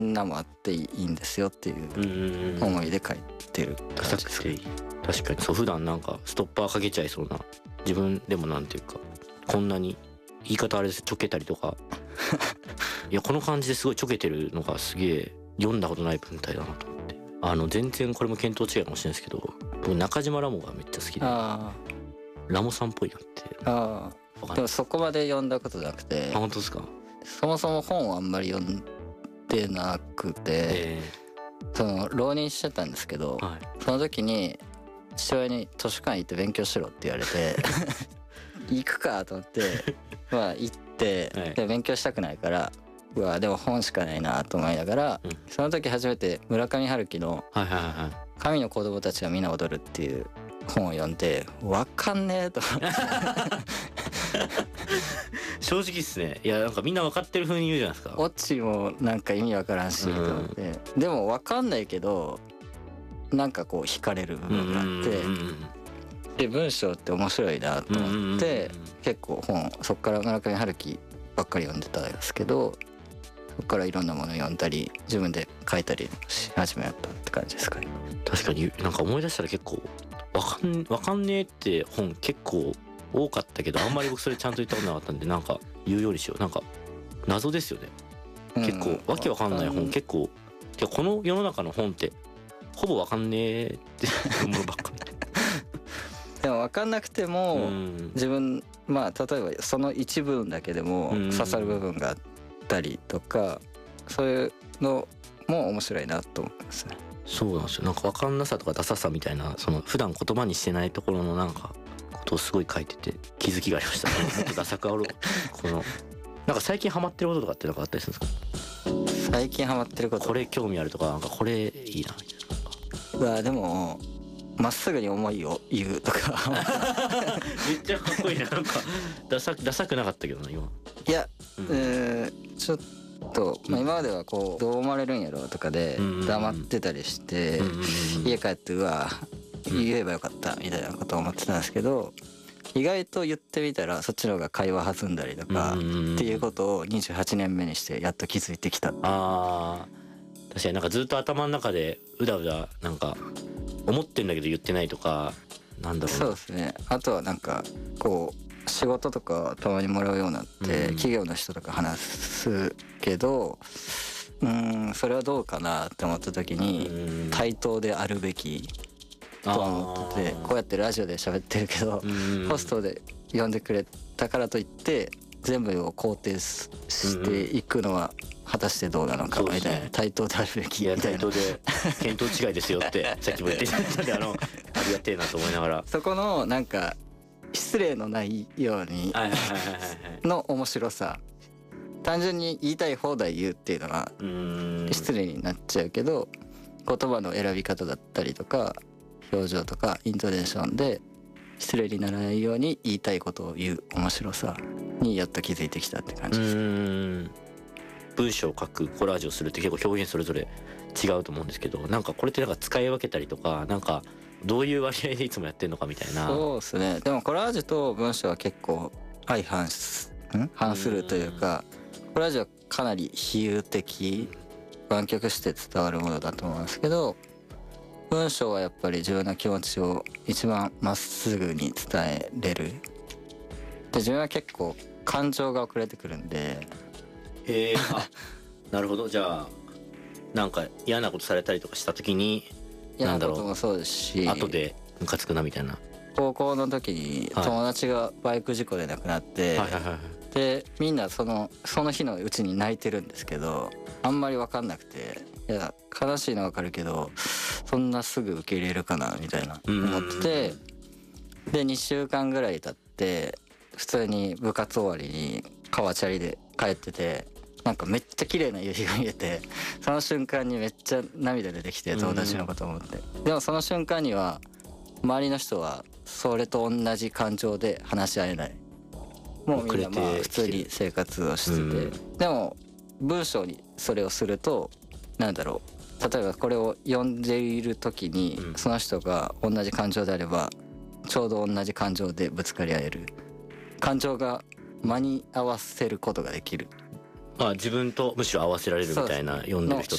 なもあっていいんですよっていう思いで書いてる感じですか。 確かにそう、普段なんかストッパーかけちゃいそうな自分でもなんていうか、こんなに言い方あれですちょけたりとかいやこの感じですごいちょけてるのがすげえ読んだことない文体だなと思って、全然これも見当違いかもしれないですけど、僕中島ラモがめっちゃ好きで、ラモさんっぽいなって。 でもそこまで読んだことなくて。 本当ですか。 そもそも本をあんまり読んでなくて、浪人してたんですけど、その時に父親に図書館行って勉強しろって言われて行くかと思ってまあ行って、で勉強したくないから、うわでも本しかないなと思いながら、その時初めて村上春樹の「神の子供たちが皆踊る」っていう本を読んで、わかんねえと思って正直っすね。いやなんかみんな分かってる風に言うじゃないですか。 オチもなんか意味わからんしと思って、でもわかんないけどなんかこう惹かれる部分があって、で文章って面白いなと思って、結構本そっから村上春樹ばっかり読んでたんですけど、そっからいろんなもの読んだり自分で書いたりし始めたって感じですかね。 確かになんか思い出したら結構わかんねえって本結構多かったけど、あんまり僕それちゃんと言ったことなかったんでなんか言うようにしよう。なんか謎ですよね。結構わけわかんない本結構、この世の中の本ってほぼわかんねえってものばっかりでもわかんなくても、自分まあ例えばその一部分だけでも刺さる部分があったりとか、そういうのも面白いなと思いますね。 そうなんですよ。なんかわかんなさとかダサさみたいな、その普段言葉にしてないところのなんかことをすごい書いてて気づきがありました。もっとダサくあろうこのなんか最近ハマってることとかってなんかあったりするんですか。 最近ハマってること、 これ興味あるとか、なんかこれいいなみたいな。 でもまっすぐに思いを言うとかめっちゃかっこいいな。なんかダサくなかったけどな今。 いや、ちょっと、今まではこうどう思われるんやろうとかで黙ってたりして、家帰ってうわ言えばよかったみたいなことを思ってたんですけど、意外と言ってみたらそっちの方が会話弾んだりとかっていうことを28年目にしてやっと気づいてきた。 確かになんかずっと頭の中でうだうだなんか思ってんだけど言ってないとか、なんだろうな。そうですね。あとはなんかこう仕事とかたまにもらうようになって、企業の人とか話すけど、それはどうかなって思った時に対等であるべきと思ってて、こうやってラジオで喋ってるけど、ホストで呼んでくれたからといって全部を肯定していくのは果たしてどうなのかみたいな、対等であるべきみたいな。 対等で見当違いですよってさっきも言っていただいたんでありがてえなと思いながら、 そこのなんか失礼のないようにの面白さ、単純に言いたい放題言うっていうのは失礼になっちゃうけど、言葉の選び方だったりとか表情とかイントネーションで失礼にならないように言いたいことを言う面白さにやっと気づいてきたって感じです。 文章を書くコラージュをするって結構表現それぞれ違うと思うんですけど、なんかこれってなんか使い分けたりとか、なんかどういう割合でいつもやってんのかみたいな。 そうですね。でもコラージュと文章は結構相反するというか、コラージュはかなり比喩的、湾曲して伝わるものだと思うんですけど、文章はやっぱり自分の気持ちを一番まっすぐに伝えれる。で自分は結構感情が遅れてくるんで。 なるほど。じゃあなんか嫌なことされたりとかした時に、 嫌なこともそうですし、 後でムカつくなみたいな。 高校の時に友達がバイク事故で亡くなって、でみんなその日のうちに泣いてるんですけど、あんまり分かんなくて、いや悲しいのは分かるけどそんなすぐ受け入れるかなみたいな思って、で2週間ぐらい経って普通に部活終わりに川チャリで帰ってて、なんかめっちゃ綺麗な夕日が見えて、その瞬間にめっちゃ涙出てきて、友達のこと思って。でもその瞬間には周りの人はそれと同じ感情で話し合えない。もうみんなまあ普通に生活をしてて、でも文章にそれをすると、なんだろう、例えばこれを読んでいる時にその人が同じ感情であればちょうど同じ感情でぶつかり合える、感情が間に合わせることができる。 自分とむしろ合わせられるみたいな読んでる人